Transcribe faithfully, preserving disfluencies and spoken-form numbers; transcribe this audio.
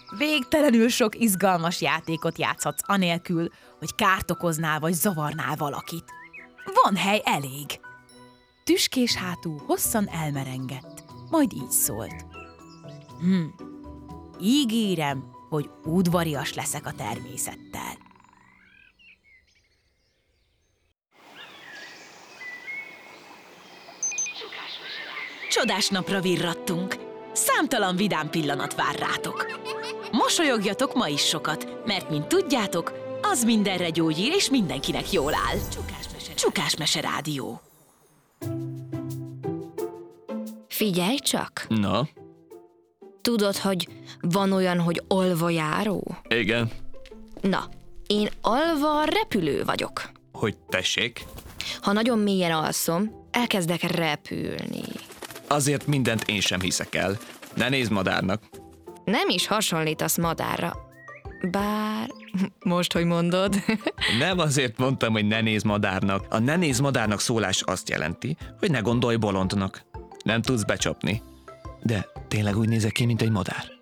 Végtelenül sok izgalmas játékot játszhatsz anélkül, hogy kárt okoznál vagy zavarnál valakit. Van hely elég. Tüskés hátú hosszan elmerengett, majd így szólt. Hm, ígérem, hogy udvarias leszek a természettel. Csodás napra virrattunk. Számtalan vidám pillanat vár rátok. Mosolyogjatok ma is sokat, mert, mint tudjátok, az mindenre gyógyír és mindenkinek jól áll. Csukás Mese Rádió. Figyelj csak! Na? Tudod, hogy van olyan, hogy alvajáró? Igen. Na, én alva repülő vagyok. Hogy tessék? Ha nagyon mélyen alszom, elkezdek repülni. Azért mindent én sem hiszek el. Ne nézd madárnak. Nem is hasonlítasz madárra. Bár... Most, hogy mondod. Nem azért mondtam, hogy ne nézd madárnak. A ne nézd madárnak szólás azt jelenti, hogy ne gondolj bolondnak. Nem tudsz becsapni. De tényleg úgy nézek ki, mint egy madár.